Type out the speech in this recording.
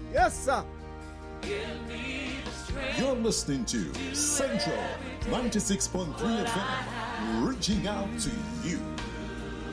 Yes, sir. You're listening to Central 96.3 FM, reaching out to you.